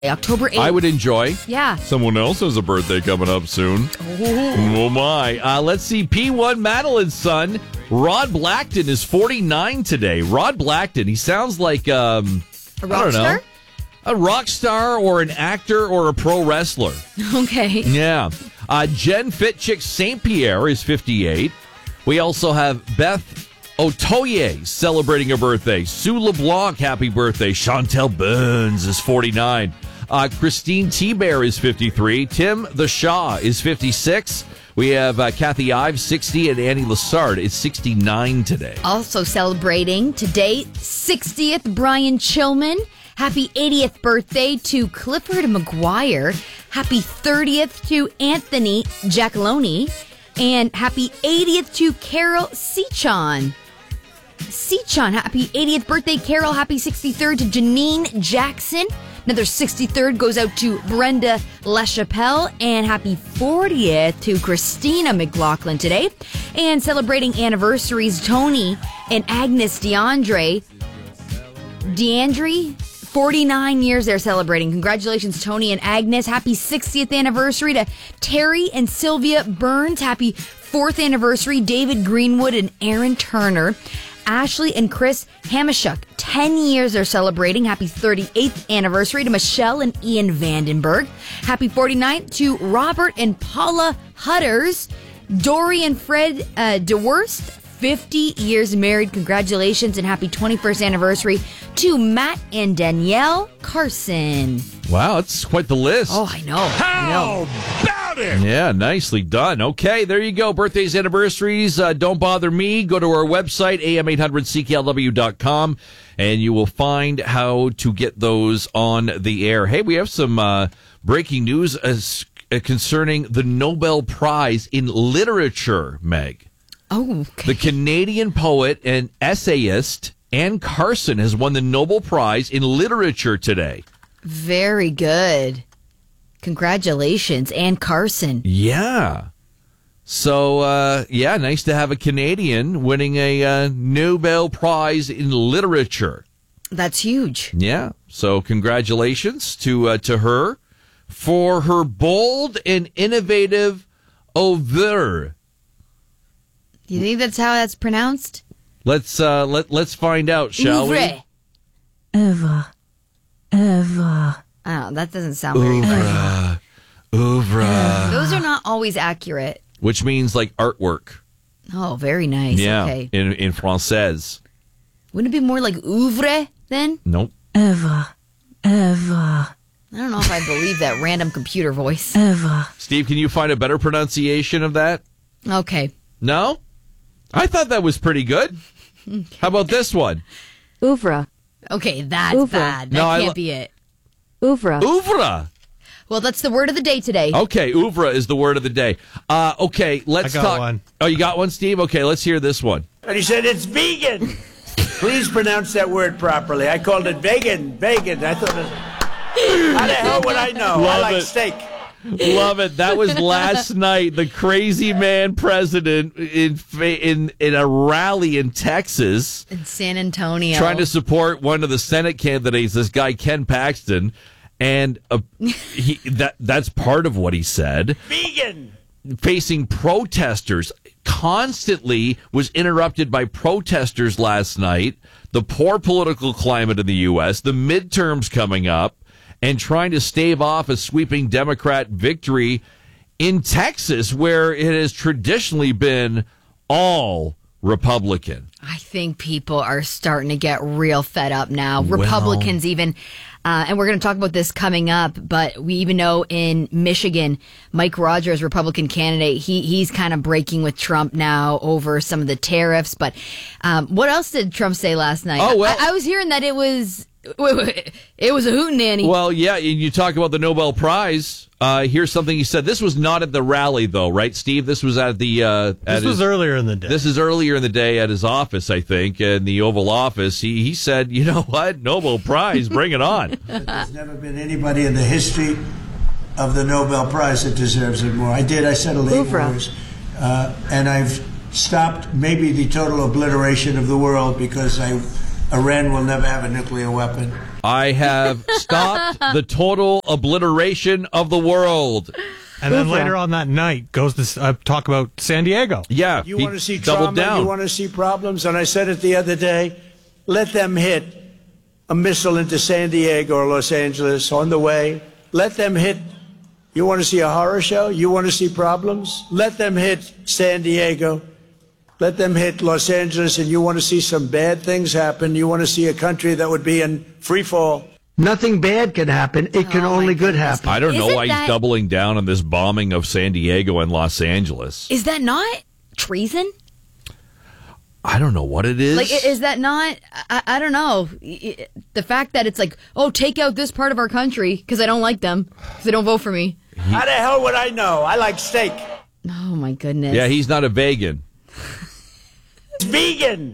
October 8th. I would enjoy. Yeah. Someone else has a birthday coming up soon. Oh my. Let's see. P1 Madeline's son, Rod Blackton, is 49 today. Rod Blackton, he sounds like, A rock star? a rock star or an actor or a pro wrestler. Okay. Yeah. Jen Fitchick St. Pierre is 58. We also have Beth Otoye celebrating her birthday. Sue LeBlanc, happy birthday. Chantel Burns is 49. Christine T-Bear is 53. Tim the Shaw is 56. We have Kathy Ives, 60, and Annie Lassard is 69 today. Also celebrating today, 60th, Brian Chillman. Happy 80th birthday to Clifford McGuire. Happy 30th to Anthony Giacalone. And happy 80th to Carol Sechon. Happy 80th birthday, Carol. Happy 63rd to Janine Jackson. Another 63rd goes out to Brenda LaChapelle. And happy 40th to Christina McLaughlin today. And celebrating anniversaries, Tony and Agnes DeAndre, 49 years they're celebrating. Congratulations, Tony and Agnes. Happy 60th anniversary to Terry and Sylvia Burns. Happy 4th anniversary, David Greenwood and Aaron Turner. Ashley and Chris Hamashuk, 10 years they're celebrating. Happy 38th anniversary to Michelle and Ian Vandenberg. Happy 49th to Robert and Paula Hutters. Dory and Fred DeWurst, 50 years married. Congratulations and happy 21st anniversary to Matt and Danielle Carson. Wow, that's quite the list. Oh, I know. How about it? Yeah, nicely done. Okay, there you go. Birthdays, anniversaries. Don't bother me. Go to our website, am800cklw.com, and you will find how to get those on the air. Hey, we have some breaking news concerning the Nobel Prize in Literature, Meg. Oh, okay. The Canadian poet and essayist Anne Carson has won the Nobel Prize in Literature today. Very good. Congratulations, Anne Carson. Yeah. So, nice to have a Canadian winning a Nobel Prize in Literature. That's huge. Yeah. So, congratulations to her for her bold and innovative oeuvre. Do you think that's how that's pronounced? Let's find out, shall we? Oeuvre. Oh, that doesn't sound very nice. Oeuvre. Those are not always accurate. Which means like artwork. Oh, very nice. Yeah, Okay. in française. Wouldn't it be more like oeuvre then? Nope. Oeuvre. I don't know if I believe that random computer voice. Oeuvre. Steve, can you find a better pronunciation of that? Okay. No? I thought that was pretty good. How about this one? Oeuvre. Okay, that's bad. That can't be it. Oeuvre. Oeuvre. Well, that's the word of the day today. Okay, oeuvre is the word of the day. Okay, let's I got talk. one. Oh, you got one, Steve? Okay, let's hear this one. And he said, it's vegan. Please pronounce that word properly. I called it vegan. I thought it was... How the hell would I know? I like steak. Love it. That was last night. The crazy man president in a rally in Texas. In San Antonio. Trying to support one of the Senate candidates, this guy, Ken Paxton. And that's part of what he said. Vegan. Facing protesters. Constantly was interrupted by protesters last night. The poor political climate in the U.S., the midterms coming up, and trying to stave off a sweeping Democrat victory in Texas, where it has traditionally been all Republican. I think people are starting to get real fed up now. Republicans even, and we're going to talk about this coming up, but we even know in Michigan, Mike Rogers, Republican candidate, he's kind of breaking with Trump now over some of the tariffs. But what else did Trump say last night? Oh, well, I was hearing that it was a hootenanny. Well, yeah, you talk about the Nobel Prize. Here's something he said. This was not at the rally, though, right, Steve? This was at the... This was earlier in the day. This is earlier in the day at his office, I think, in the Oval Office. He said, you know what? Nobel Prize, bring it on. There's never been anybody in the history of the Nobel Prize that deserves it more. I settled 8 wars, and I've stopped maybe the total obliteration of the world because Iran will never have a nuclear weapon. I have stopped the total obliteration of the world. And then later on that night goes to talk about San Diego. Yeah, You want to see doubled trauma? down. You want to see problems? And I said it the other day, let them hit a missile into San Diego or Los Angeles on the way. Let them hit. You want to see a horror show? You want to see problems? Let them hit San Diego. Let them hit Los Angeles, and you want to see some bad things happen. You want to see a country that would be in free fall. Nothing bad can happen. It can only good happen. I don't know Isn't why he's that- doubling down on this bombing of San Diego and Los Angeles. Is that not treason? I don't know what it is. Like, is that not? I don't know. The fact that it's like, oh, take out this part of our country because I don't like them because they don't vote for me. How the hell would I know? I like steak. Oh my goodness. Yeah, he's not a vegan. It's vegan.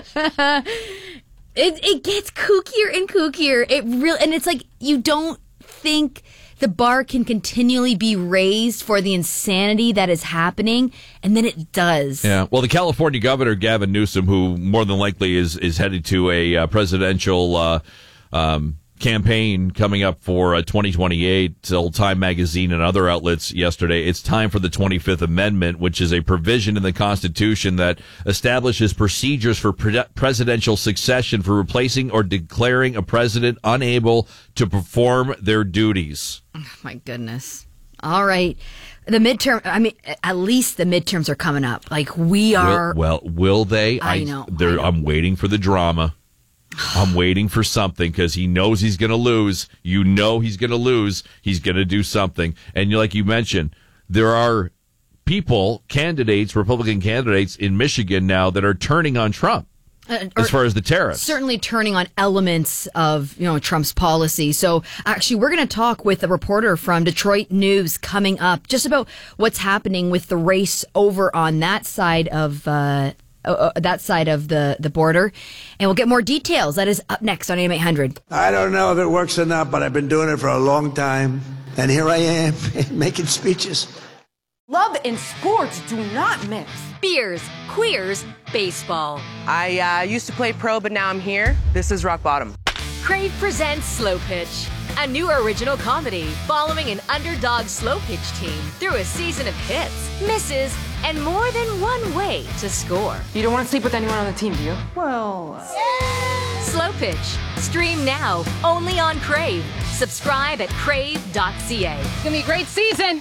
It gets kookier and kookier. And it's like you don't think the bar can continually be raised for the insanity that is happening, and then it does. Yeah. Well, the California governor, Gavin Newsom, who more than likely is headed to a presidential campaign coming up for 2028, told Time Magazine and other outlets yesterday, it's time for the 25th Amendment, which is a provision in the Constitution that establishes procedures for presidential succession for replacing or declaring a president unable to perform their duties. Oh, my goodness. All right. The midterm, I mean, at least the midterms are coming up. Like, we are. Will they? I know. I'm waiting for the drama. I'm waiting for something because he knows he's going to lose. You know he's going to lose. He's going to do something. And like you mentioned, there are candidates, Republican candidates in Michigan now that are turning on Trump as far as the tariffs. Certainly turning on elements of, Trump's policy. So actually, we're going to talk with a reporter from Detroit News coming up just about what's happening with the race over on that side of the border. And we'll get more details. That is up next on AM 800. I don't know if it works or not, but I've been doing it for a long time. And here I am making speeches. Love and sports do not mix. Beers, queers, baseball. I used to play pro, but now I'm here. This is rock bottom. Crave presents Slow Pitch, a new original comedy following an underdog slow pitch team through a season of hits, misses, and more than one way to score. You don't want to sleep with anyone on the team, do you? Well, Slow Pitch. Stream now only on Crave. Subscribe at crave.ca. it's gonna be a great season.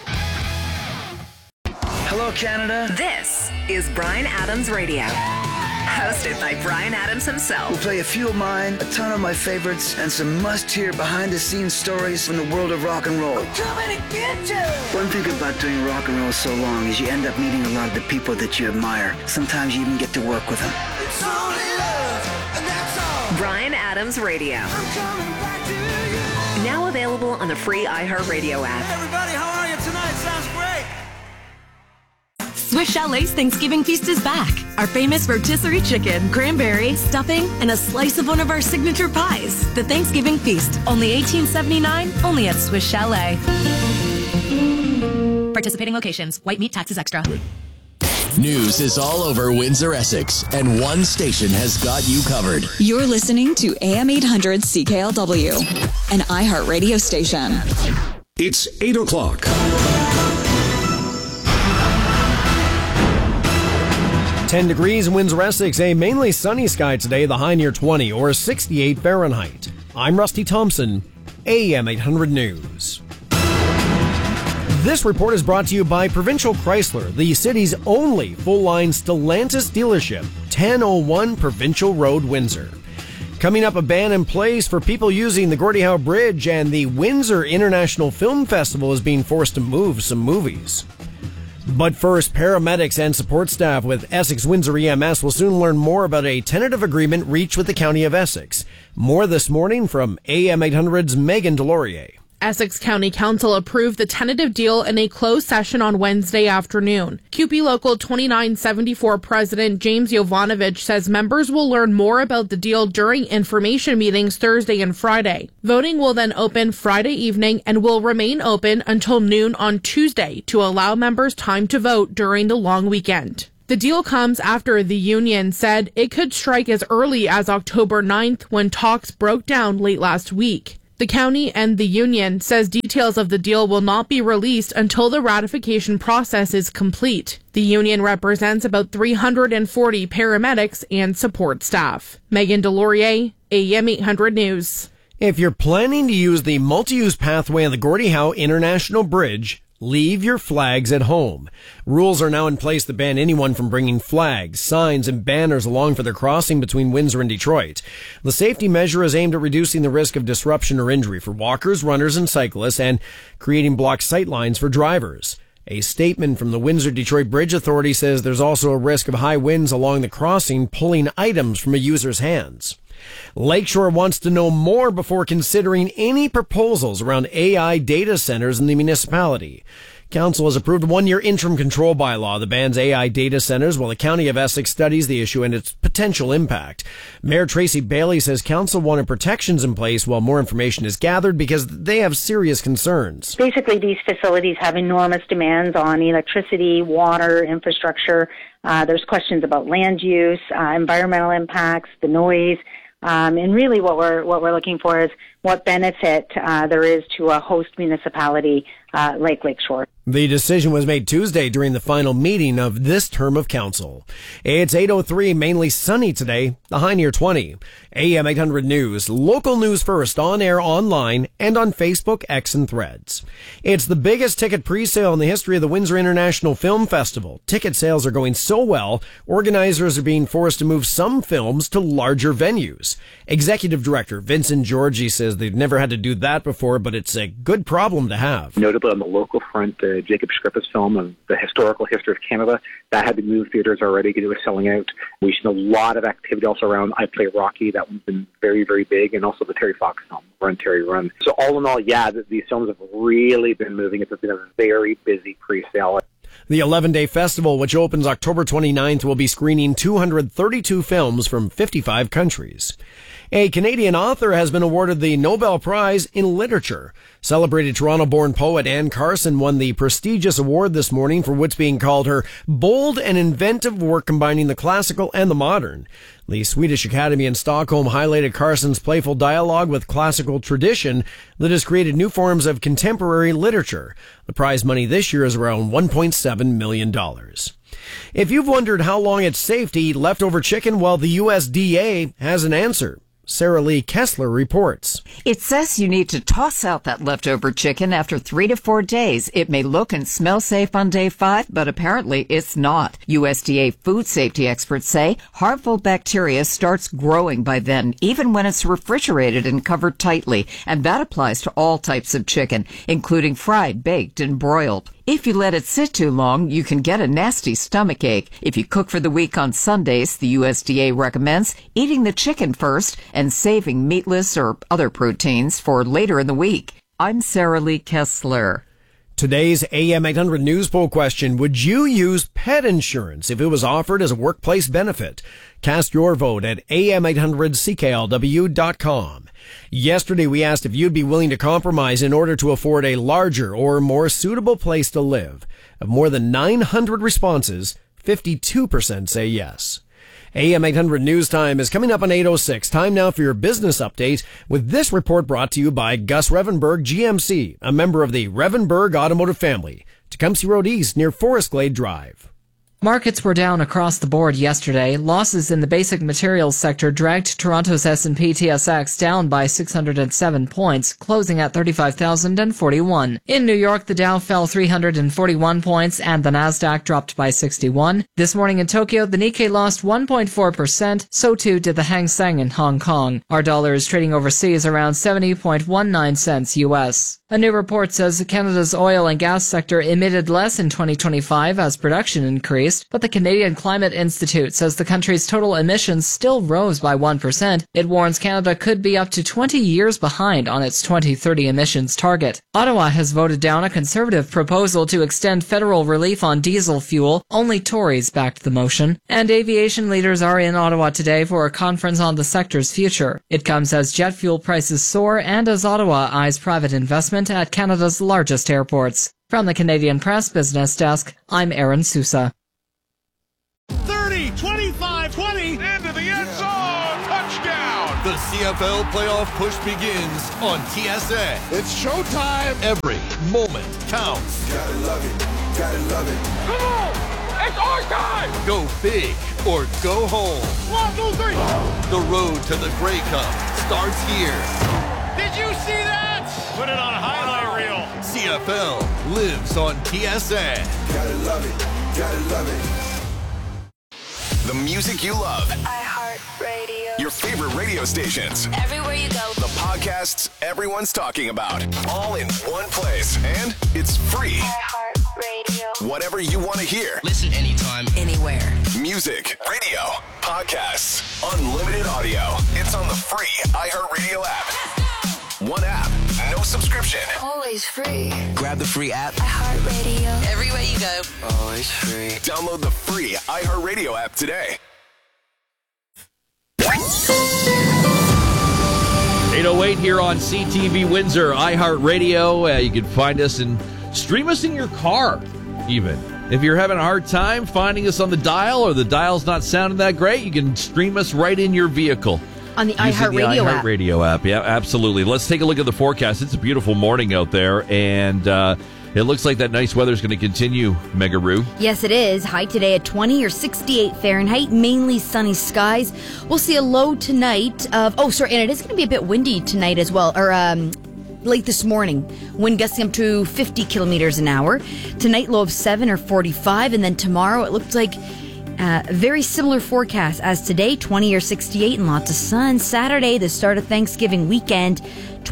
Hello, Canada. This is Bryan Adams Radio. Hosted by Bryan Adams himself. We'll play a few of mine, a ton of my favorites, and some must-hear behind-the-scenes stories from the world of rock and roll. I'm coming to get you! One thing about doing rock and roll so long is you end up meeting a lot of the people that you admire. Sometimes you even get to work with them. It's only love, and that's all. Bryan Adams Radio. I'm coming back to you. Now available on the free iHeartRadio app. Everybody, how are you tonight? Sounds great. Swiss Chalet's Thanksgiving feast is back. Our famous rotisserie chicken, cranberry, stuffing, and a slice of one of our signature pies. The Thanksgiving feast, only $18.79, only at Swiss Chalet. Participating locations. White meat taxes extra. News is all over Windsor, Essex, and one station has got you covered. You're listening to AM 800 CKLW, an iHeart radio station. It's 8 o'clock. 10 degrees in Windsor, Essex, a mainly sunny sky today, the high near 20 or 68 Fahrenheit. I'm Rusty Thompson, AM 800 News. This report is brought to you by Provincial Chrysler, the city's only full-line Stellantis dealership, 1001 Provincial Road, Windsor. Coming up, a ban in place for people using the Gordie Howe Bridge, and the Windsor International Film Festival is being forced to move some movies. But first, paramedics and support staff with Essex Windsor EMS will soon learn more about a tentative agreement reached with the County of Essex. More this morning from AM 800's Megan Delorier. Essex County Council approved the tentative deal in a closed session on Wednesday afternoon. CUPE Local 2974 President James Jovanovich says members will learn more about the deal during information meetings Thursday and Friday. Voting will then open Friday evening and will remain open until noon on Tuesday to allow members time to vote during the long weekend. The deal comes after the union said it could strike as early as October 9th when talks broke down late last week. The county and the union says details of the deal will not be released until the ratification process is complete. The union represents about 340 paramedics and support staff. Megan Delorier, AM 800 News. If you're planning to use the multi-use pathway on the Gordie Howe International Bridge, leave your flags at home. Rules are now in place that ban anyone from bringing flags, signs, and banners along for their crossing between Windsor and Detroit. The safety measure is aimed at reducing the risk of disruption or injury for walkers, runners, and cyclists, and creating blocked sight lines for drivers. A statement from the Windsor-Detroit Bridge Authority says there's also a risk of high winds along the crossing pulling items from a user's hands. Lakeshore wants to know more before considering any proposals around AI data centers in the municipality. Council has approved a 1-year interim control bylaw that bans AI data centers while the County of Essex studies the issue and its potential impact. Mayor Tracy Bailey says Council wanted protections in place while more information is gathered because they have serious concerns. Basically, these facilities have enormous demands on electricity, water, infrastructure. There's questions about land use, environmental impacts, the noise. And really what we're looking for is what benefit there is to a host municipality like Lakeshore. The decision was made Tuesday during the final meeting of this term of council. It's 8:03, mainly sunny today, the high near 20. AM 800 News, local news first, on air, online, and on Facebook, X, and Threads. It's the biggest ticket pre-sale in the history of the Windsor International Film Festival. Ticket sales are going so well, organizers are being forced to move some films to larger venues. Executive Director Vincent Georgie says they've never had to do that before, but it's a good problem to have. Notably on the local front, Jacob Scrippa's film of the historical history of Canada, that had to move theaters already because it was selling out. We've seen a lot of activity also around I Play Rocky. That one's been very, very big. And also the Terry Fox film, Run, Terry, Run. So all in all, yeah, these films have really been moving. It's been a very busy pre-sale. The 11-day festival, which opens October 29th, will be screening 232 films from 55 countries. A Canadian author has been awarded the Nobel Prize in Literature. Celebrated Toronto-born poet Anne Carson won the prestigious award this morning for what's being called her bold and inventive work combining the classical and the modern. The Swedish Academy in Stockholm highlighted Carson's playful dialogue with classical tradition that has created new forms of contemporary literature. The prize money this year is around $1.7 million. If you've wondered how long it's safe to eat leftover chicken, well, the USDA has an answer. Sarah Lee Kessler reports. It says you need to toss out that leftover chicken after 3 to 4 days. It may look and smell safe on day 5, but apparently it's not. USDA food safety experts say harmful bacteria starts growing by then, even when it's refrigerated and covered tightly. And that applies to all types of chicken, including fried, baked, and broiled. If you let it sit too long, you can get a nasty stomach ache. If you cook for the week on Sundays, the USDA recommends eating the chicken first and saving meatless or other proteins for later in the week. I'm Sarah Lee Kessler. Today's AM 800 News Poll question, would you use pet insurance if it was offered as a workplace benefit? Cast your vote at am800cklw.com. Yesterday, we asked if you'd be willing to compromise in order to afford a larger or more suitable place to live. Of more than 900 responses, 52% say yes. AM 800 News Time is coming up on 8:06. Time now for your business update with this report brought to you by Gus Revenberg GMC, a member of the Revenberg Automotive family. Tecumseh Road East near Forest Glade Drive. Markets were down across the board yesterday. Losses in the basic materials sector dragged Toronto's S&P TSX down by 607 points, closing at 35,041. In New York, the Dow fell 341 points and the Nasdaq dropped by 61. This morning in Tokyo, the Nikkei lost 1.4%, so too did the Hang Seng in Hong Kong. Our dollar is trading overseas around 70.19 cents US. A new report says Canada's oil and gas sector emitted less in 2025 as production increased, but the Canadian Climate Institute says the country's total emissions still rose by 1%. It warns Canada could be up to 20 years behind on its 2030 emissions target. Ottawa has voted down a Conservative proposal to extend federal relief on diesel fuel. Only Tories backed the motion. And aviation leaders are in Ottawa today for a conference on the sector's future. It comes as jet fuel prices soar and as Ottawa eyes private investment at Canada's largest airports. From the Canadian Press Business Desk, I'm Erin Sousa. CFL playoff push begins on TSN. It's showtime. Every moment counts. Gotta love it. Gotta love it. Come on! It's our time! Go big or go home. 1, 2, 3. The road to the Grey Cup starts here. Did you see that? Put it on a highlight reel. CFL lives on TSN. Gotta love it. Gotta love it. The music you love. iHeartRadio. Your favorite radio stations. Everywhere you go. The podcasts everyone's talking about. All in one place. And it's free. iHeartRadio. Whatever you want to hear. Listen anytime, anywhere. Music, radio, podcasts, unlimited audio. It's on the free iHeartRadio app. One app, no subscription. Always free. Grab the free app. iHeartRadio. Everywhere you go. Always free. Download the free iHeartRadio app today. 8:08 here on CTV Windsor, iHeartRadio. You can find us and stream us in your car, even. If you're having a hard time finding us on the dial or the dial's not sounding that great, you can stream us right in your vehicle. On the iHeartRadio app. iHeartRadio app, yeah, absolutely. Let's take a look at the forecast. It's a beautiful morning out there, and it looks like that nice weather is going to continue, Megaroo. Yes, it is. High today at 20 or 68 Fahrenheit, mainly sunny skies. We'll see a low tonight of, and it is going to be a bit windy tonight as well, or late this morning. Wind gusting up to 50 kilometers an hour. Tonight, low of 7 or 45, and then tomorrow it looks like very similar forecast as today, 20 or 68 and lots of sun. Saturday, the start of Thanksgiving weekend,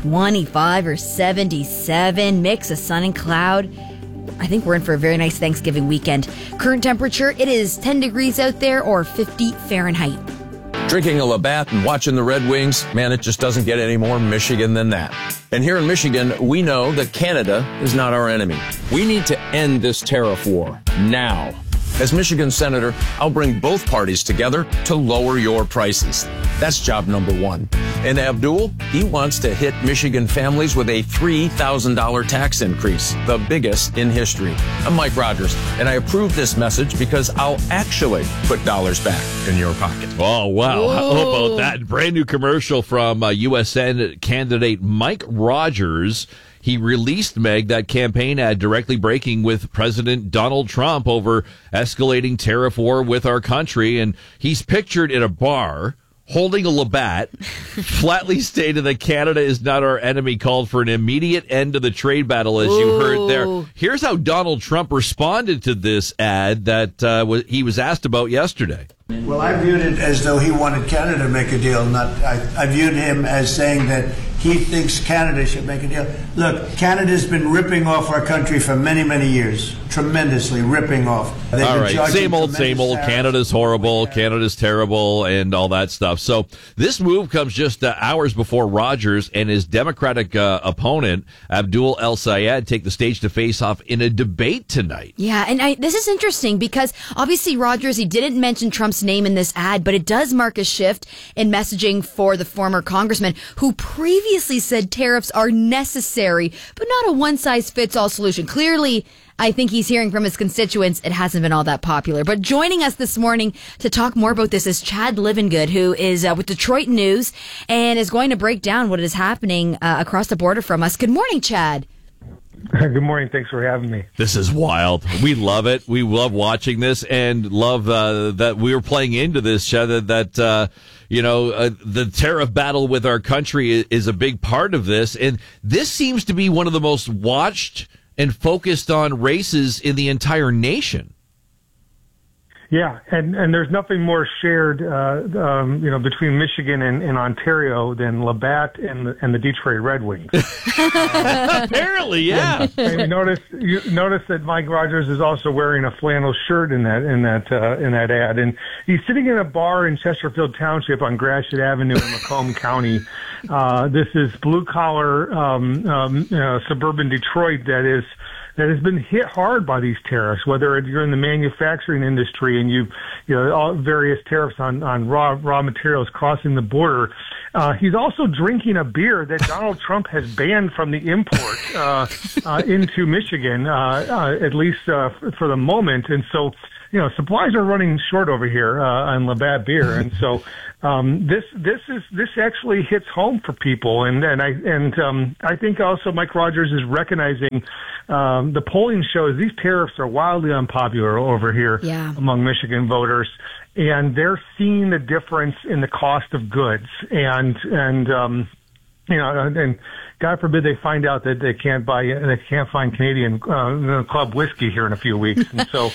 25 or 77, mix of sun and cloud. I think we're in for a very nice Thanksgiving weekend. Current temperature, it is 10 degrees out there or 50 Fahrenheit. Drinking a Labatt and watching the Red Wings, man, it just doesn't get any more Michigan than that. And here in Michigan, we know that Canada is not our enemy. We need to end this tariff war now. As Michigan Senator, I'll bring both parties together to lower your prices. That's job number one. And Abdul, he wants to hit Michigan families with a $3,000 tax increase, the biggest in history. I'm Mike Rogers, and I approve this message because I'll actually put dollars back in your pocket. Oh, wow. Whoa. How about that? Brand new commercial from USN candidate Mike Rogers. He released, Meg, that campaign ad directly breaking with President Donald Trump over escalating tariff war with our country. And he's pictured in a bar holding a Labatt, flatly stated that Canada is not our enemy, called for an immediate end to the trade battle, as you heard there. Here's how Donald Trump responded to this ad that he was asked about yesterday. Well, I viewed it as though he wanted Canada to make a deal. I viewed him as saying that he thinks Canada should make a deal. Look, Canada's been ripping off our country for many, many years, tremendously ripping off. All right, same old. Canada's horrible, Canada's terrible, and all that stuff. So this move comes just hours before Rogers and his Democratic opponent, Abdul El-Sayed, take the stage to face off in a debate tonight. Yeah, and this is interesting because obviously Rogers, he didn't mention Trump's name in this ad, but it does mark a shift in messaging for the former congressman who previously said tariffs are necessary, but not a one-size-fits-all solution. Clearly, I think he's hearing from his constituents it hasn't been all that popular. But joining us this morning to talk more about this is Chad Livengood, who is with Detroit News and is going to break down what is happening across the border from us. Good morning, Chad. Good morning. Thanks for having me. This is wild. We love it. We love watching this and love that we were playing into this, Chad, that the tariff battle with our country is a big part of this. And this seems to be one of the most watched and focused on races in the entire nation. Yeah, and there's nothing more shared, between Michigan and Ontario than Labatt and the Detroit Red Wings. Apparently, yeah. And you notice that Mike Rogers is also wearing a flannel shirt in that ad, and he's sitting in a bar in Chesterfield Township on Gratiot Avenue in Macomb County. This is blue collar suburban Detroit that has been hit hard by these tariffs, whether you're in the manufacturing industry and all various tariffs on raw materials crossing the border. He's also drinking a beer that Donald Trump has banned from the import into Michigan, at least for the moment. And so, supplies are running short over here on Labatt beer. And so this actually hits home for people, and I think also Mike Rogers is recognizing the polling shows these tariffs are wildly unpopular over here among Michigan voters, and they're seeing the difference in the cost of goods, and God forbid they find out that they can't find Canadian Club whiskey here in a few weeks. And so,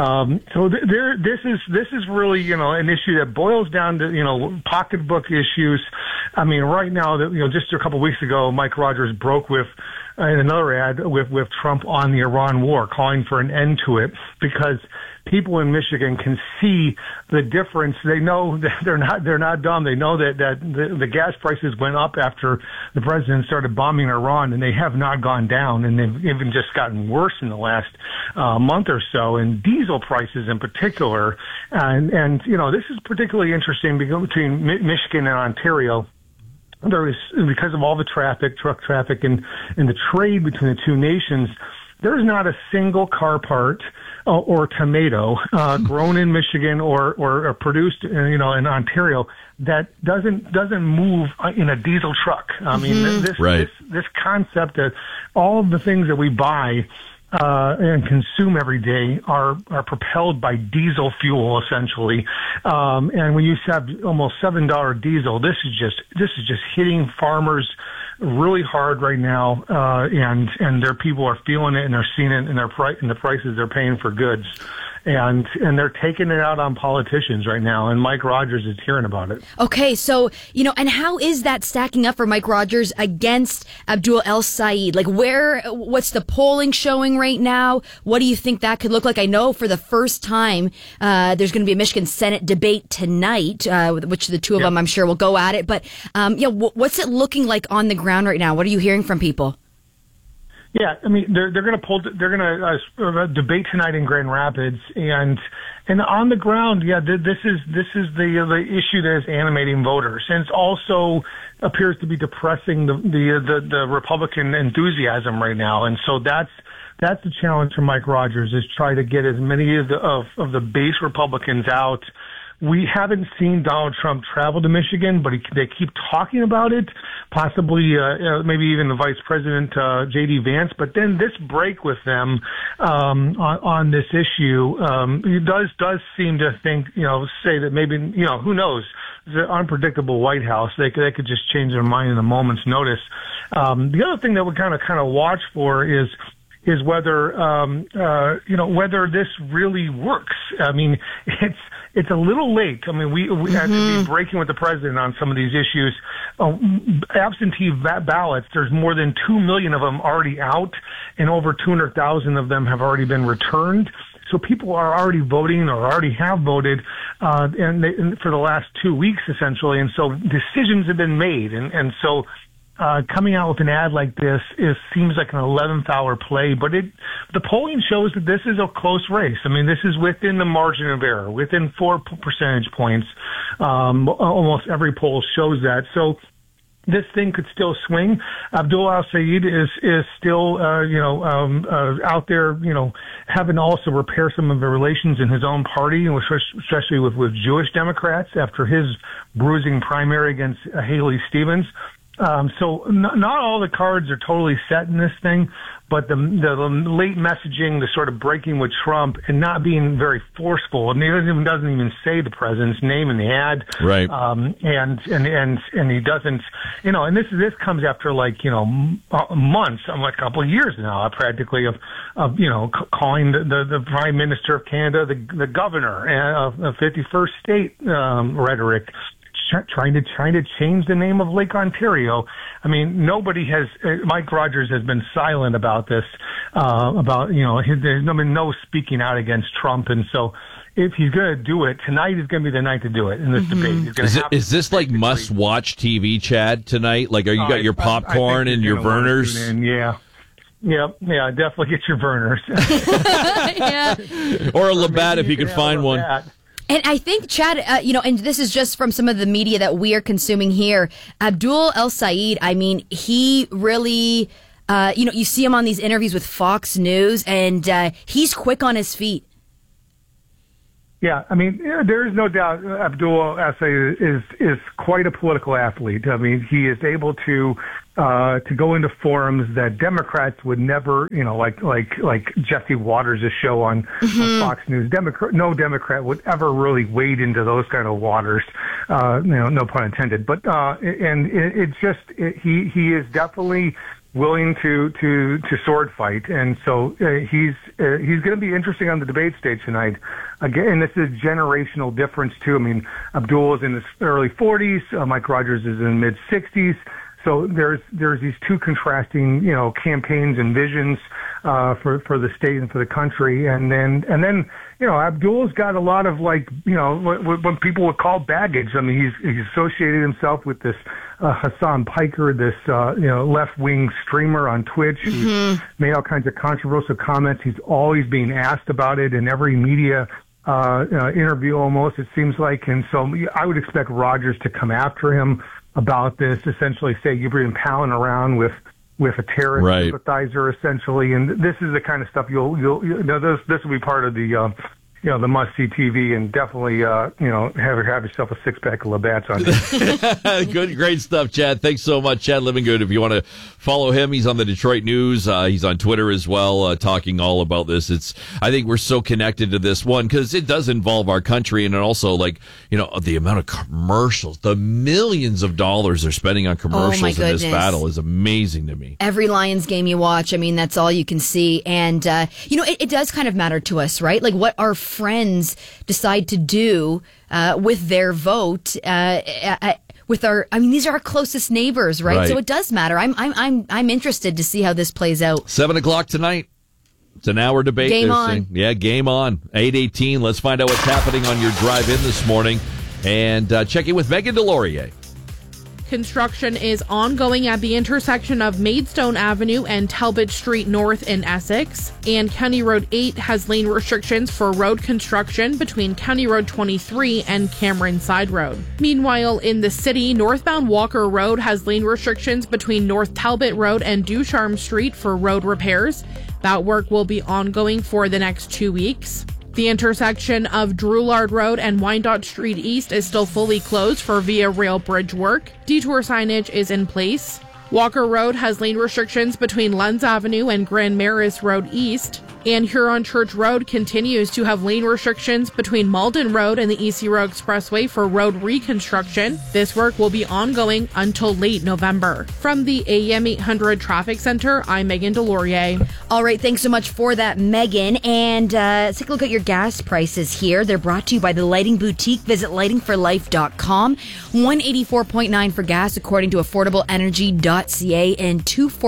this is really, an issue that boils down to, pocketbook issues. I mean, right now, just a couple of weeks ago, Mike Rogers broke with, in another ad with Trump on the Iran war, calling for an end to it because people in Michigan can see the difference. They know that they're not dumb. They know that the gas prices went up after the president started bombing Iran, and they have not gone down, and they've even just gotten worse in the last month or so. And diesel prices in particular, and this is particularly interesting between Michigan and Ontario. There is, because of all the truck traffic, and the trade between the two nations, there's not a single car part or tomato grown in Michigan or produced, in Ontario that doesn't move in a diesel truck. I mean, this concept that all of the things that we buy and consume every day are propelled by diesel fuel, essentially. And when you have almost $7 diesel, this is just hitting farmers really hard right now, and their people are feeling it, and they're seeing it in the prices they're paying for goods. And they're taking it out on politicians right now, and Mike Rogers is hearing about it. Okay, so, and how is that stacking up for Mike Rogers against Abdul El-Sayed? Like, what's the polling showing right now? What do you think that could look like? I know for the first time, there's going to be a Michigan Senate debate tonight, which the two of them, I'm sure, will go at it. But, what's it looking like on the ground right now? What are you hearing from people? Yeah, I mean, they're going to debate tonight in Grand Rapids, and on the ground, this is the issue that is animating voters, and it also appears to be depressing the Republican enthusiasm right now, and so that's the challenge for Mike Rogers, is try to get as many of the base Republicans out. We haven't seen Donald Trump travel to Michigan, but they keep talking about it, possibly maybe even the Vice President, J.D. Vance. But then this break with them on this issue, he does seem to think, say that maybe, who knows, the unpredictable White House, they could just change their mind in a moment's notice. The other thing that we kind of watch for is whether whether this really works. I mean, it's a little late. I mean, we have to be breaking with the president on some of these issues. Absentee ballots, there's more than 2 million of them already out, and over 200,000 of them have already been returned. So people are already voting or already have voted and for the last 2 weeks, essentially. And so decisions have been made. And so coming out with an ad like this seems like an 11th hour play, but the polling shows that this is a close race. I mean, this is within the margin of error, within 4 percentage points. Almost every poll shows that. So this thing could still swing. Abdul El-Sayed is still, out there, having to also repair some of the relations in his own party, especially with Jewish Democrats after his bruising primary against Haley Stevens. So not all the cards are totally set in this thing, but the late messaging, the sort of breaking with Trump and not being very forceful. I mean, he doesn't even say the president's name in the ad. Right. And he doesn't, and this comes after months, a couple of years now, practically of calling the Prime Minister of Canada, the governor of 51st state, rhetoric. Trying to change the name of Lake Ontario. I mean, Mike Rogers has been silent about this, there's been no speaking out against Trump. And so if he's going to do it, tonight is going to be the night to do it in this debate. Is this like must-watch TV, Chad, tonight? Like, you got your popcorn and your Vernors? Yeah. Yeah, definitely get your Vernors. Or a Labatt if you can find one. And I think, Chad, and this is just from some of the media that we are consuming here, Abdul El-Sayed, I mean, he really, you see him on these interviews with Fox News, and he's quick on his feet. Yeah, I mean, there is no doubt Abdul Essay is quite a political athlete. I mean, he is able to go into forums that Democrats would never, like Jesse Waters' show on Fox News. No Democrat would ever really wade into those kind of waters. No pun intended. But he is definitely willing to sword fight, and so he's going to be interesting on the debate stage tonight. Again, this is a generational difference too. I mean, Abdul is in his early 40s, Mike Rogers is in mid 60s. So there's these two contrasting, campaigns and visions for the state and for the country, and then Abdul's got a lot of what people would call baggage. I mean, he's associated himself with this Hassan Piker, this left wing streamer on Twitch who's made all kinds of controversial comments. He's always being asked about it in every media interview almost, it seems like, and so I would expect Rogers to come after him about this, essentially say you've been palling around with a terrorist sympathizer, essentially, and this is the kind of stuff this will be part of the the must-see TV, and definitely have yourself a six-pack of Labatt's on it. Great stuff, Chad. Thanks so much, Chad Livingood. If you want to follow him, he's on the Detroit News. He's on Twitter as well, talking all about this. I think we're so connected to this one because it does involve our country, and also the amount of commercials, the millions of dollars they're spending on commercials in this battle is amazing to me. Every Lions game you watch, I mean, that's all you can see, and it does kind of matter to us, right? Like what our friends decide to do with their vote these are our closest neighbors, right? So it does matter. I'm interested to see how this plays out. 7:00 tonight. It's an hour debate. Game on. Yeah, game on. 8:18. Let's find out what's happening on your drive in this morning and check in with Megan Delorier. Construction is ongoing at the intersection of Maidstone Avenue and Talbot Street North in Essex, and County Road 8 has lane restrictions for road construction between County Road 23 and Cameron Side Road. Meanwhile, in the city, northbound Walker Road has lane restrictions between North Talbot Road and Ducharme Street for road repairs. That work will be ongoing for the next 2 weeks. The intersection of Drouillard Road and Wyandotte Street East is still fully closed for Via Rail Bridge work. Detour signage is in place. Walker Road has lane restrictions between Lenz Avenue and Grand Maris Road East. And Huron Church Road continues to have lane restrictions between Malden Road and the EC Road Expressway for road reconstruction. This work will be ongoing until late November. From the AM 800 Traffic Center, I'm Megan Delorier. All right, thanks so much for that, Megan. And let's take a look at your gas prices here. They're brought to you by the Lighting Boutique. Visit lightingforlife.com. $184.9 for gas, according to AffordableEnergy.ca, and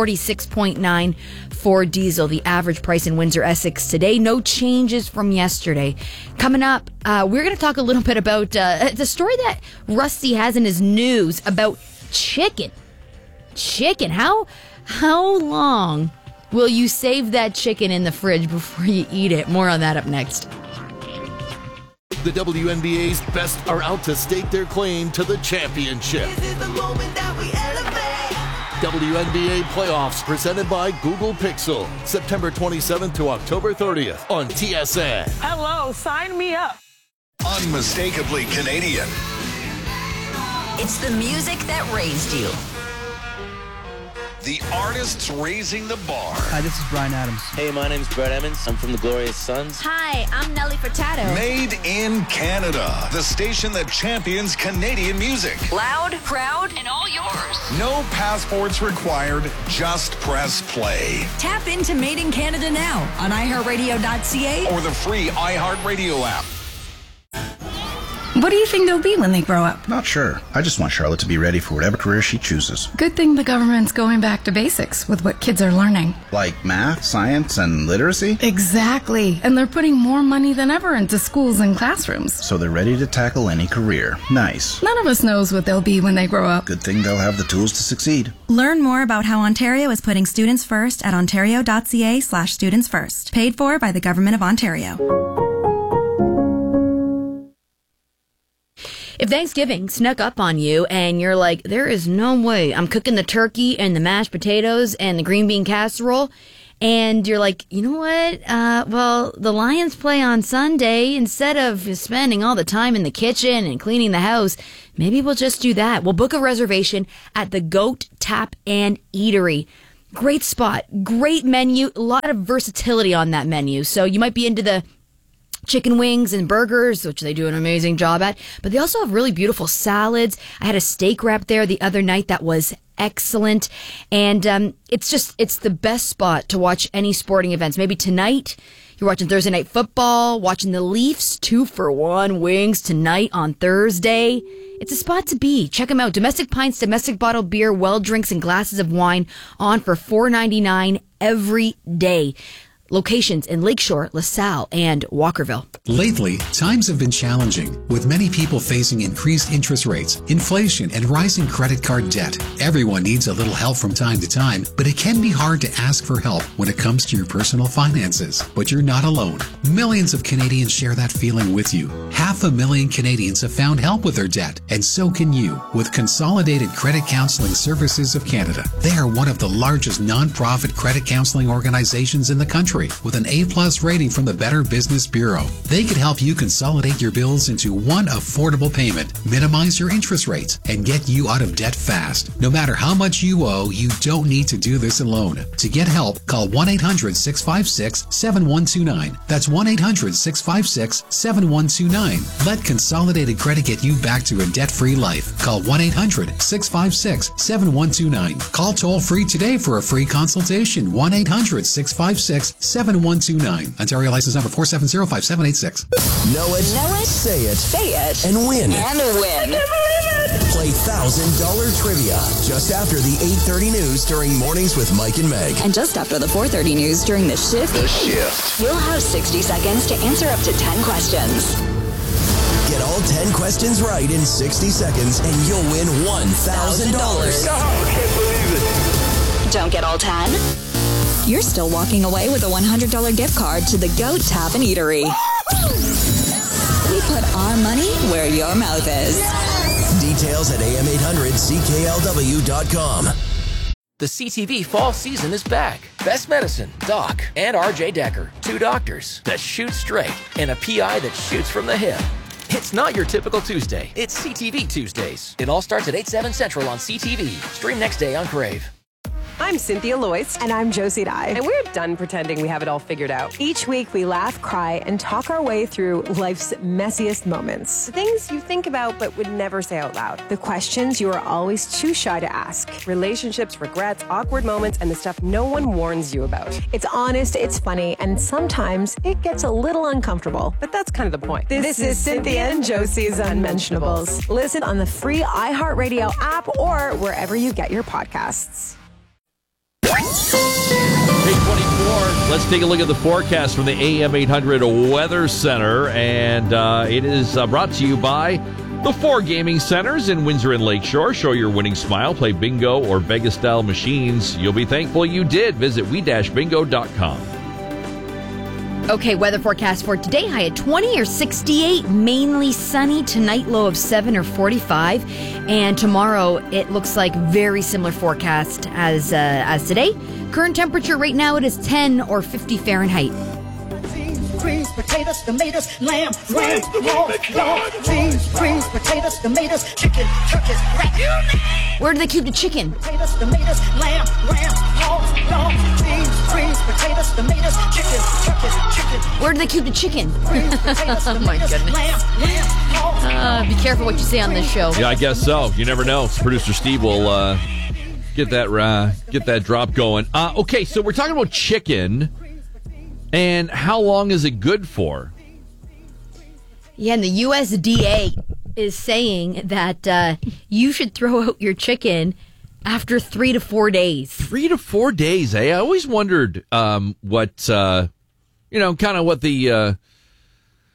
$246.9 for diesel. The average price in Windsor, Essex today. No changes from yesterday. Coming up, we're going to talk a little bit about the story that Rusty has in his news about chicken. Chicken. How long will you save that chicken in the fridge before you eat it? More on that up next. The WNBA's best are out to stake their claim to the championship. This is the moment that we elevate. WNBA playoffs presented by Google Pixel. September 27th to October 30th on TSN. Hello, sign me up. Unmistakably Canadian. It's the music that raised you. The artists raising the bar. Hi, this is Bryan Adams. Hey, my name's Brett Emmons. I'm from the Glorious Sons. Hi, I'm Nelly Furtado. Made in Canada. The station that champions Canadian music. Loud, proud, and all yours. No passports required. Just press play. Tap into Made in Canada now on iHeartRadio.ca or the free iHeartRadio app. What do you think they'll be when they grow up? Not sure. I just want Charlotte to be ready for whatever career she chooses. Good thing the government's going back to basics with what kids are learning. Like math, science, and literacy? Exactly. And they're putting more money than ever into schools and classrooms. So they're ready to tackle any career. Nice. None of us knows what they'll be when they grow up. Good thing they'll have the tools to succeed. Learn more about how Ontario is putting students first at ontario.ca/students first. Paid for by the Government of Ontario. If Thanksgiving snuck up on you and you're like, there is no way I'm cooking the turkey and the mashed potatoes and the green bean casserole and you're like, you know what? Well, the Lions play on Sunday. Instead of spending all the time in the kitchen and cleaning the house, maybe we'll just do that. We'll book a reservation at the Goat Tap and Eatery. Great spot, great menu, a lot of versatility on that menu. So you might be into the chicken wings and burgers, which they do an amazing job at, but they also have really beautiful salads. I had a steak wrap there the other night that was excellent, and it's the best spot to watch any sporting events. Maybe tonight you're watching Thursday Night Football, watching the Leafs 2-for-1 wings tonight on Thursday. It's a spot to be. Check them out. Domestic pints, domestic bottled beer, well drinks, and glasses of wine on for $4.99 every day. Locations in Lakeshore, LaSalle, and Walkerville. Lately, times have been challenging, with many people facing increased interest rates, inflation, and rising credit card debt. Everyone needs a little help from time to time, but it can be hard to ask for help when it comes to your personal finances. But you're not alone. Millions of Canadians share that feeling with you. 500,000 Canadians have found help with their debt, and so can you with Consolidated Credit Counseling Services of Canada. They are one of the largest non-profit credit counseling organizations in the country, with an A+ rating from the Better Business Bureau. They could help you consolidate your bills into one affordable payment, minimize your interest rates, and get you out of debt fast. No matter how much you owe, you don't need to do this alone. To get help, call 1-800-656-7129. That's 1-800-656-7129. Let Consolidated Credit get you back to a debt-free life. Call 1-800-656-7129. Call toll-free today for a free consultation. 1-800-656-7129. Ontario license number 4705786. Know it, say it, and win. Play $1,000 trivia just after the 8:30 news during Mornings with Mike and Meg. And just after the 4:30 news during The Shift. You'll have 60 seconds to answer up to 10 questions. Get all 10 questions right in 60 seconds and you'll win $1,000. Can't believe it. Don't get all 10? You're still walking away with a $100 gift card to the Goat Tap and Eatery. We put our money where your mouth is. Details at am800CKLW.com. The CTV fall season is back. Best Medicine, Doc, and RJ Decker. Two doctors that shoot straight and a PI that shoots from the hip. It's not your typical Tuesday. It's CTV Tuesdays. It all starts at 8/7 Central on CTV. Stream next day on Crave. I'm Cynthia Loyce. And I'm Josie Dye. And we're done pretending we have it all figured out. Each week we laugh, cry, and talk our way through life's messiest moments. The things you think about but would never say out loud. The questions you are always too shy to ask. Relationships, regrets, awkward moments, and the stuff no one warns you about. It's honest, it's funny, and sometimes it gets a little uncomfortable. But that's kind of the point. This is Cynthia and Josie's Unmentionables. Listen on the free iHeartRadio app or wherever you get your podcasts. 8:24. Let's take a look at the forecast from the AM 800 Weather Center, and it is brought to you by the 4 gaming centers in Windsor and Lakeshore. Show your winning smile, play bingo or Vegas-style machines. You'll be thankful you did. Visit we-bingo.com. Okay, weather forecast for today. High at 20 or 68, mainly sunny. Tonight, low of 7 or 45. And tomorrow, it looks like very similar forecast as today. Current temperature right now, it is 10 or 50 Fahrenheit. Greens, potatoes, tomatoes, lamb, ram, dog, beans, greens, potatoes, tomatoes, chicken, turkeys, rat. Where do they keep the chicken? Potatoes, tomatoes, lamb, ram, dog, beans, greens, potatoes, tomatoes, chicken, turkeys, chicken. Where do they keep the chicken? Oh my goodness. Be careful what you say on this show. Yeah, I guess so. You never know. Producer Steve will get that drop going. Okay, so we're talking about chicken. And how long is it good for? Yeah, and the USDA is saying that you should throw out your chicken after 3 to 4 days. 3 to 4 days, eh? I always wondered what, kind of what the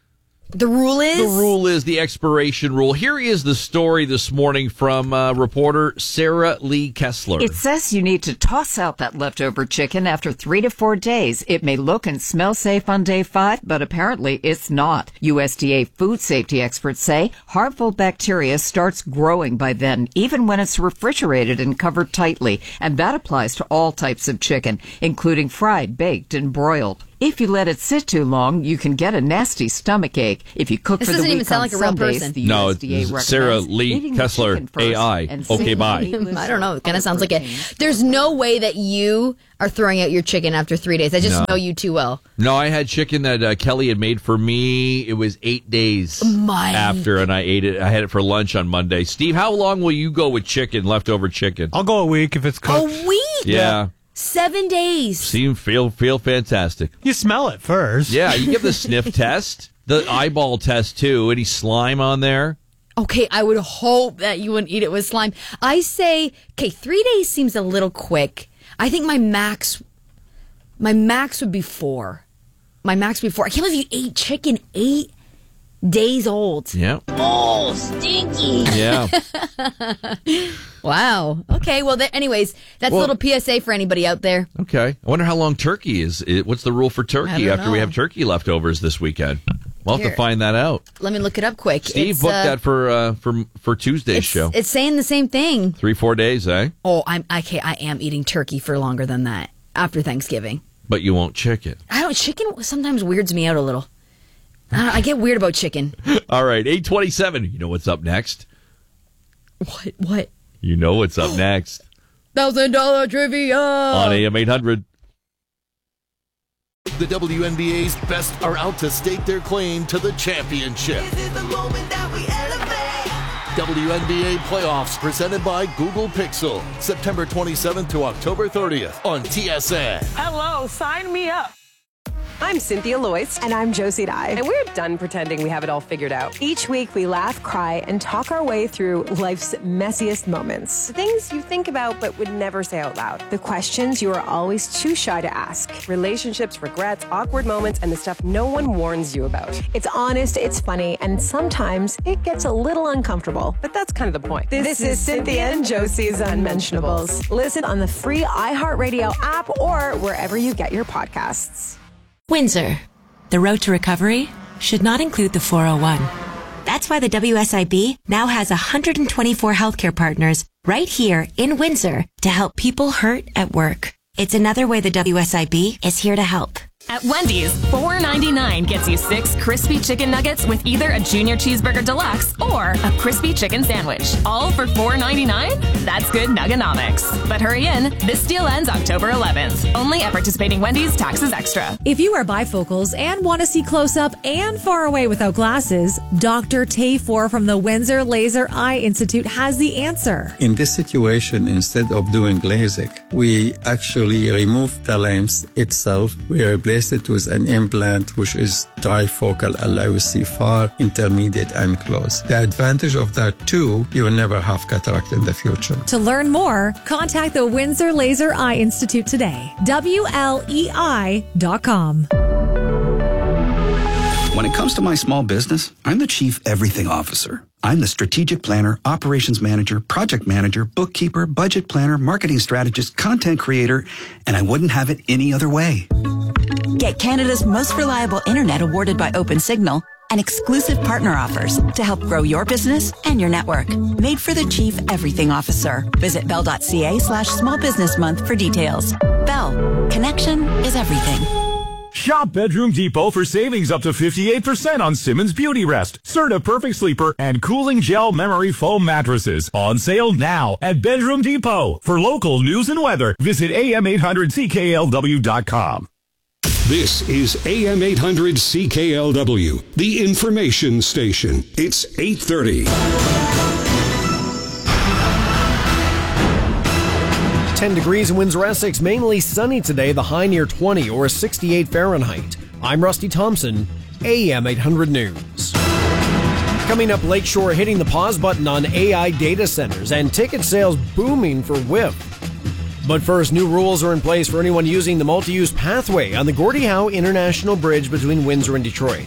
The rule is? The rule is the expiration rule. Here is the story this morning from reporter Sarah Lee Kessler. It says you need to toss out that leftover chicken after 3 to 4 days. It may look and smell safe on day 5, but apparently it's not. USDA food safety experts say harmful bacteria starts growing by then, even when it's refrigerated and covered tightly. And that applies to all types of chicken, including fried, baked, and broiled. If you let it sit too long, you can get a nasty stomach ache. If you cook This for the doesn't even week sound on like a real Sundays, person. the No, USDA recommends Sarah Lee eating the Kessler, chicken first AI. and Okay, saving bye. meat lists I don't know. It kind other of sounds like it. proteins. There's no way that you are throwing out your chicken after 3 days. I just No. know you too well. No, I had chicken that Kelly had made for me. It was 8 days after, and I ate it. I had it for lunch on Monday. Steve, how long will you go with chicken, leftover chicken? I'll go a week if it's cooked. A week? Yeah. 7 days. Feel fantastic. You smell it first. Yeah, you give the sniff test, the eyeball test too. Any slime on there? Okay, I would hope that you wouldn't eat it with slime. I say, 3 days seems a little quick. I think my max would be 4. My max would be 4. I can't believe you ate chicken 8 days old. Yeah. Oh, stinky. Yeah. Wow. Okay, well, anyways, that's a little PSA for anybody out there. Okay. I wonder how long turkey is. What's the rule for turkey after we have turkey leftovers this weekend? We'll have to find that out. Let me look it up quick. Steve booked that for Tuesday's show. It's saying the same thing. 3-4 days, eh? Oh, I am eating turkey for longer than that after Thanksgiving. But you won't chicken. Chicken sometimes weirds me out a little. I get weird about chicken. All right, 8:27. You know what's up next? What? You know what's up next. $1,000 trivia On AM 800. The WNBA's best are out to stake their claim to the championship. WNBA playoffs presented by Google Pixel. September 27th to October 30th on TSN. Hello, sign me up. I'm Cynthia Loyce. And I'm Josie Dye. And we're done pretending we have it all figured out. Each week, we laugh, cry, and talk our way through life's messiest moments. The things you think about but would never say out loud. The questions you are always too shy to ask. Relationships, regrets, awkward moments, and the stuff no one warns you about. It's honest, it's funny, and sometimes it gets a little uncomfortable. But that's kind of the point. This is Cynthia and Josie's Unmentionables. Listen on the free iHeartRadio app or wherever you get your podcasts. Windsor. The road to recovery should not include the 401. That's why the WSIB now has 124 healthcare partners right here in Windsor to help people hurt at work. It's another way the WSIB is here to help. At Wendy's, $4.99 gets you 6 crispy chicken nuggets with either a junior cheeseburger deluxe or a crispy chicken sandwich. All for $4.99? That's good nuggonomics. But hurry in. This deal ends October 11th. Only at participating Wendy's, taxes extra. If you wear bifocals and want to see close up and far away without glasses, Dr. Tayfor from the Windsor Laser Eye Institute has the answer. In this situation, instead of doing LASIK, we actually remove the lens itself. We replace it with an implant which is trifocal, allows you to see far, intermediate, and close. The advantage of that too, you will never have cataract in the future. To learn more, contact the Windsor Laser Eye Institute today. WLEI.com. When it comes to my small business, I'm the Chief Everything Officer. I'm the strategic planner, operations manager, project manager, bookkeeper, budget planner, marketing strategist, content creator, and I wouldn't have it any other way. Get Canada's most reliable internet awarded by OpenSignal and exclusive partner offers to help grow your business and your network. Made for the Chief Everything Officer. Visit bell.ca/small business month for details. Bell. Connection is everything. Shop Bedroom Depot for savings up to 58% on Simmons Beauty Rest, Serta Perfect Sleeper, and Cooling Gel Memory Foam mattresses. On sale now at Bedroom Depot. For local news and weather, visit am800cklw.com. This is AM 800 CKLW, the information station. It's 8:30. 10 degrees in Windsor, Essex, mainly sunny today, the high near 20 or 68 Fahrenheit. I'm Rusty Thompson, AM 800 News. Coming up, Lakeshore hitting the pause button on AI data centers and ticket sales booming for WIP. But first, new rules are in place for anyone using the multi-use pathway on the Gordie Howe International Bridge between Windsor and Detroit.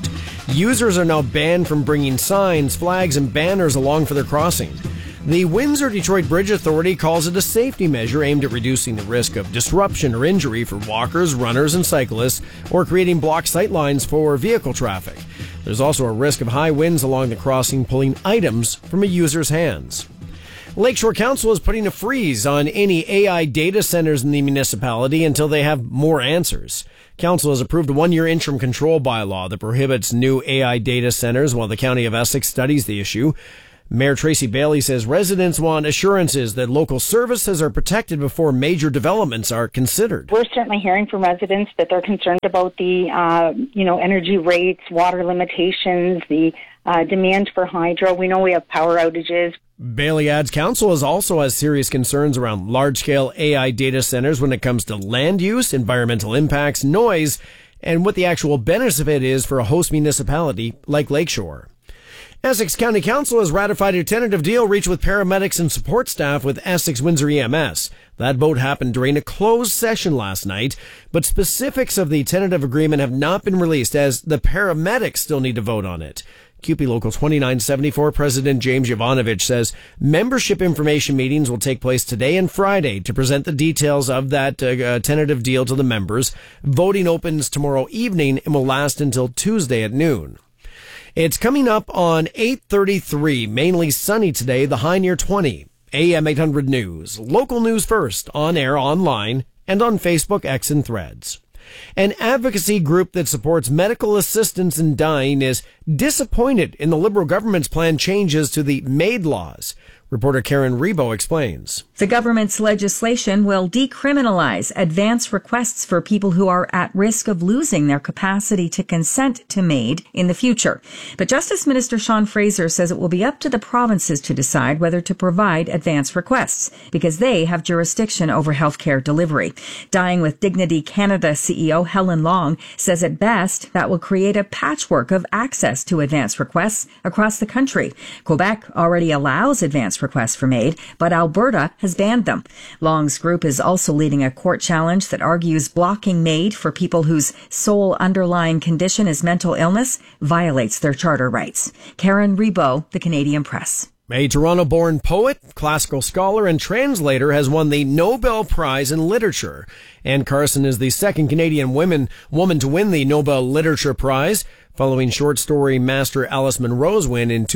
Users are now banned from bringing signs, flags, and banners along for their crossing. The Windsor-Detroit Bridge Authority calls it a safety measure aimed at reducing the risk of disruption or injury for walkers, runners, and cyclists, or creating blocked sight lines for vehicle traffic. There's also a risk of high winds along the crossing pulling items from a user's hands. Lakeshore Council is putting a freeze on any AI data centers in the municipality until they have more answers. Council has approved a 1-year interim control bylaw that prohibits new AI data centers while the County of Essex studies the issue. Mayor Tracy Bailey says residents want assurances that local services are protected before major developments are considered. We're certainly hearing from residents that they're concerned about the, energy rates, water limitations, the demand for hydro. We know we have power outages. Bailey adds council also has serious concerns around large-scale AI data centers when it comes to land use, environmental impacts, noise, and what the actual benefit is for a host municipality like Lakeshore. Essex County Council has ratified a tentative deal reached with paramedics and support staff with Essex Windsor EMS. That vote happened during a closed session last night, but specifics of the tentative agreement have not been released as the paramedics still need to vote on it. CUPE Local 2974 President James Jovanovich says membership information meetings will take place today and Friday to present the details of that tentative deal to the members. Voting opens tomorrow evening and will last until Tuesday at noon. It's coming up on 8:33, mainly sunny today, the high near 20. AM 800 News. Local news first, on air, online, and on Facebook, X, and Threads. An advocacy group that supports medical assistance in dying is disappointed in the Liberal government's planned changes to the MAID laws. Reporter Karen Rebo explains. The government's legislation will decriminalize advance requests for people who are at risk of losing their capacity to consent to MAID in the future. But Justice Minister Sean Fraser says it will be up to the provinces to decide whether to provide advance requests because they have jurisdiction over healthcare delivery. Dying with Dignity Canada CEO Helen Long says at best that will create a patchwork of access to advance requests across the country. Quebec already allows advance requests for MAID, but Alberta has banned them. Long's group is also leading a court challenge that argues blocking MAID for people whose sole underlying condition is mental illness violates their charter rights. Karen Rebo, The Canadian Press. A Toronto-born poet, classical scholar, and translator has won the Nobel Prize in Literature. Anne Carson is the second Canadian woman to win the Nobel Literature Prize, following short story master Alice Munro's win in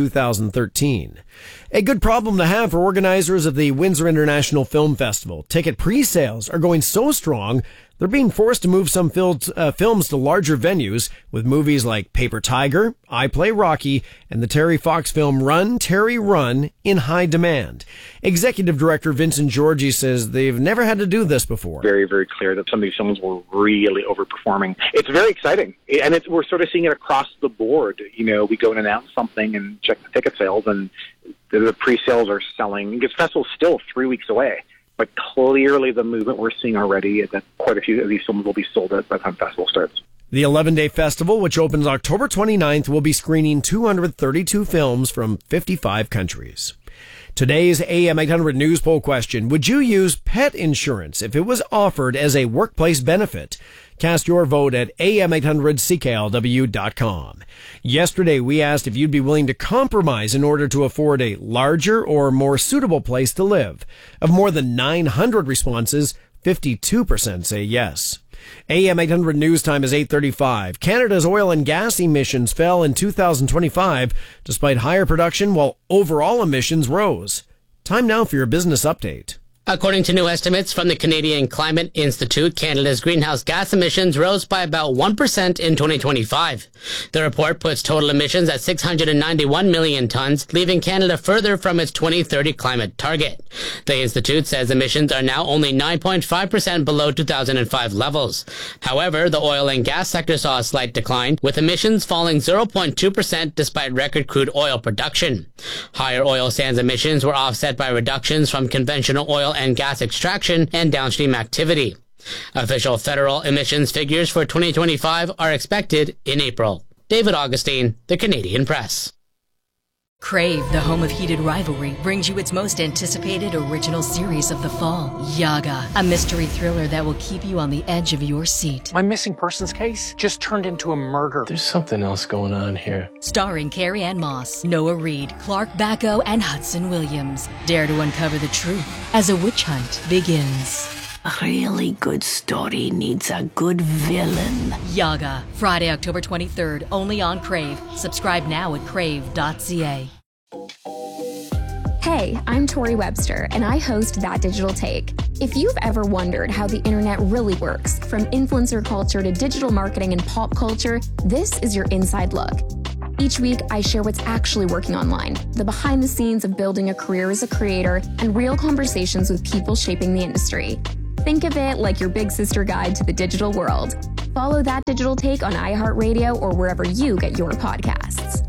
2013. A good problem to have for organizers of the Windsor International Film Festival. Ticket pre-sales are going so strong, they're being forced to move some films to larger venues, with movies like Paper Tiger, I Play Rocky, and the Terry Fox film Run, Terry Run in high demand. Executive Director Vincent Georgie says they've never had to do this before. Very, very clear that some of these films were really overperforming. It's very exciting, and we're sort of seeing it across the board. You know, we go and announce something and check the ticket sales, and the pre-sales are selling. Because festival's still 3 weeks away. But clearly the movement we're seeing already is that quite a few of these films will be sold out by the time festival starts. The 11-day festival, which opens October 29th, will be screening 232 films from 55 countries. Today's AM 800 News Poll question: would you use pet insurance if it was offered as a workplace benefit? Cast your vote at am800cklw.com. Yesterday, we asked if you'd be willing to compromise in order to afford a larger or more suitable place to live. Of more than 900 responses, 52% say yes. AM 800 News Time is 8:35. Canada's oil and gas emissions fell in 2025 despite higher production while overall emissions rose. Time now for your business update. According to new estimates from the Canadian Climate Institute, Canada's greenhouse gas emissions rose by about 1% in 2025. The report puts total emissions at 691 million tons, leaving Canada further from its 2030 climate target. The Institute says emissions are now only 9.5% below 2005 levels. However, the oil and gas sector saw a slight decline, with emissions falling 0.2% despite record crude oil production. Higher oil sands emissions were offset by reductions from conventional oil and gas extraction and downstream activity. Official federal emissions figures for 2025 are expected in April. David Augustine, The Canadian Press. Crave, the home of heated rivalry, brings you its most anticipated original series of the fall, Yaga, a mystery thriller that will keep you on the edge of your seat. My missing persons case just turned into a murder. There's something else going on here. Starring Carrie Ann Moss, Noah Reid, Clark Bacco, and Hudson Williams. Dare to uncover the truth as a witch hunt begins. A really good story needs a good villain. Yaga, Friday, October 23rd, only on Crave. Subscribe now at crave.ca. Hey, I'm Tori Webster, and I host That Digital Take. If you've ever wondered how the internet really works, from influencer culture to digital marketing and pop culture, this is your inside look. Each week, I share what's actually working online, the behind the scenes of building a career as a creator, and real conversations with people shaping the industry. Think of it like your big sister guide to the digital world. Follow That Digital Take on iHeartRadio or wherever you get your podcasts.